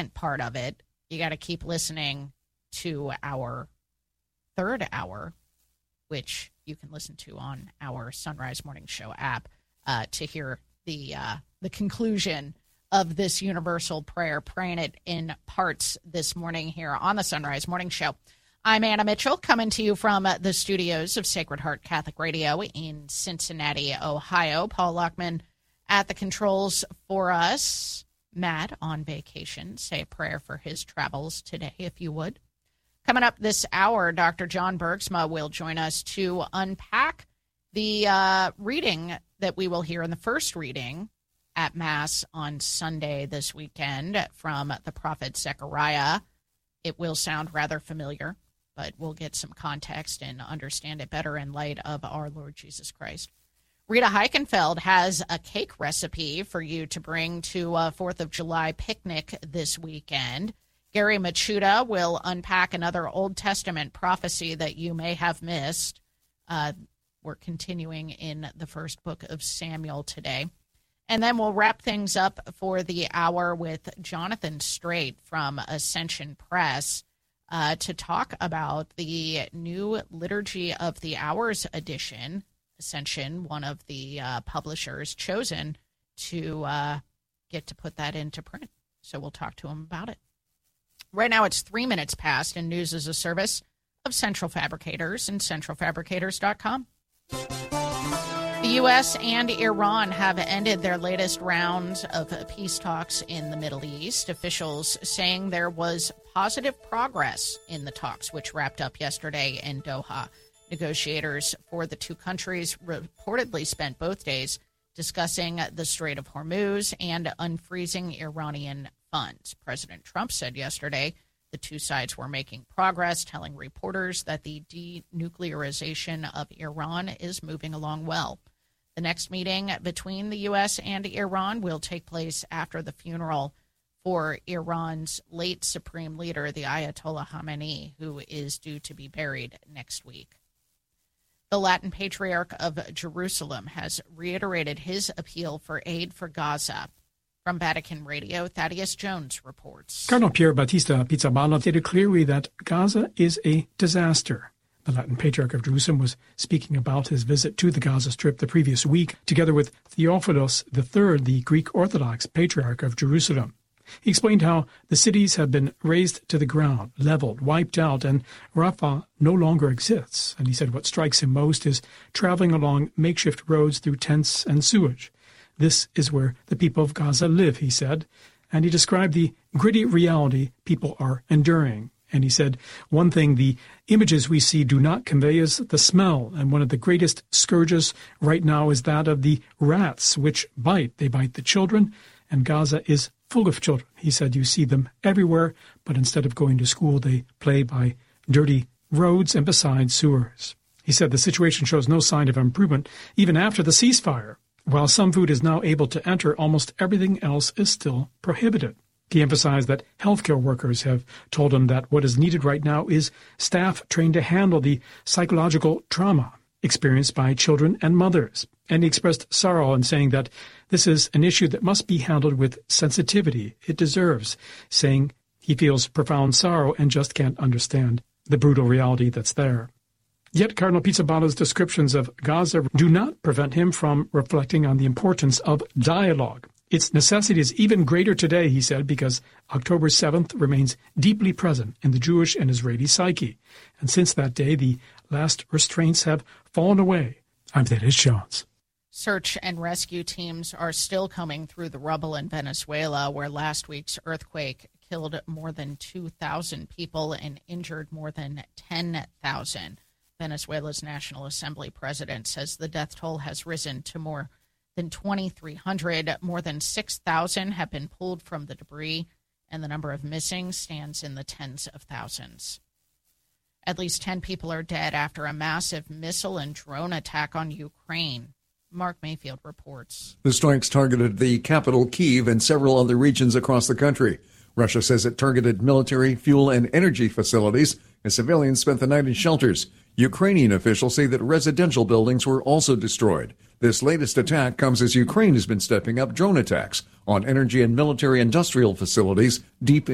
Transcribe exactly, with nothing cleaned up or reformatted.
second part of it, you got to keep listening to our third hour, which you can listen to on our Sunrise Morning Show app uh, to hear the uh, the conclusion of this universal prayer, praying it in parts this morning here on the Sunrise Morning Show. I'm Anna Mitchell, coming to you from the studios of Sacred Heart Catholic Radio in Cincinnati, Ohio. Paul Lockman at the controls for us. Matt on vacation. Say a prayer for his travels today, if you would. Coming up this hour, Doctor John Bergsma will join us to unpack the uh, reading that we will hear in the first reading at Mass on Sunday this weekend from the prophet Zechariah. It will sound rather familiar, but we'll get some context and understand it better in light of our Lord Jesus Christ. Rita Heichenfeld has a cake recipe for you to bring to a fourth of July picnic this weekend. Gary Machuda will unpack another Old Testament prophecy that you may have missed. Uh, we're continuing in the first book of Samuel today. And then we'll wrap things up for the hour with Jonathan Strait from Ascension Press uh, to talk about the new Liturgy of the Hours edition. Ascension, one of the uh, publishers chosen to uh, get to put that into print. So we'll talk to him about it. Right now it's three minutes past, and news is a service of Central Fabricators and central fabricators dot com. The U S and Iran have ended their latest round of peace talks in the Middle East. Officials saying there was positive progress in the talks, which wrapped up yesterday in Doha. Negotiators for the two countries reportedly spent both days discussing the Strait of Hormuz and unfreezing Iranian funds. President Trump said yesterday the two sides were making progress, telling reporters that the denuclearization of Iran is moving along well. The next meeting between the U S and Iran will take place after the funeral for Iran's late supreme leader, the Ayatollah Khamenei, who is due to be buried next week. The Latin Patriarch of Jerusalem has reiterated his appeal for aid for Gaza. From Vatican Radio, Thaddeus Jones reports. Cardinal Pier Battista Pizzaballa stated clearly that Gaza is a disaster. The Latin Patriarch of Jerusalem was speaking about his visit to the Gaza Strip the previous week, together with Theophilos the Third, the Greek Orthodox Patriarch of Jerusalem. He explained how the cities have been razed to the ground, leveled, wiped out, and Rafah no longer exists. And he said what strikes him most is traveling along makeshift roads through tents and sewage. This is where the people of Gaza live, he said, and he described the gritty reality people are enduring. And he said, one thing the images we see do not convey is the smell, and one of the greatest scourges right now is that of the rats, which bite. They bite the children, and Gaza is full of children. He said you see them everywhere, but instead of going to school, they play by dirty roads and beside sewers. He said the situation shows no sign of improvement even after the ceasefire. While some food is now able to enter, almost everything else is still prohibited. He emphasized that healthcare workers have told him that what is needed right now is staff trained to handle the psychological trauma experienced by children and mothers. And he expressed sorrow in saying that this is an issue that must be handled with sensitivity it deserves, saying he feels profound sorrow and just can't understand the brutal reality that's there. Yet Cardinal Pizzaballa's descriptions of Gaza do not prevent him from reflecting on the importance of dialogue. Its necessity is even greater today, he said, because October seventh remains deeply present in the Jewish and Israeli psyche. And since that day, the last restraints have fallen away. I'm Thaddeus Jones. Search and rescue teams are still combing through the rubble in Venezuela, where last week's earthquake killed more than two thousand people and injured more than ten thousand. Venezuela's National Assembly president says the death toll has risen to more than twenty-three hundred. More than six thousand have been pulled from the debris, and the number of missing stands in the tens of thousands. At least ten people are dead after a massive missile and drone attack on Ukraine. Mark Mayfield reports. The strikes targeted the capital, Kyiv, and several other regions across the country. Russia says it targeted military, fuel, and energy facilities, and civilians spent the night in shelters. Ukrainian officials say that residential buildings were also destroyed. This latest attack comes as Ukraine has been stepping up drone attacks on energy and military industrial facilities deep